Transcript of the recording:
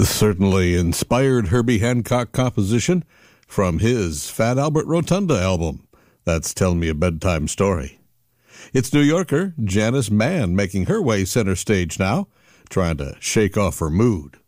Certainly inspired Herbie Hancock composition from his Fat Albert Rotunda album. That's Tell Me a Bedtime Story. It's New Yorker Janice Mann making her way center stage now, trying to shake off her mood.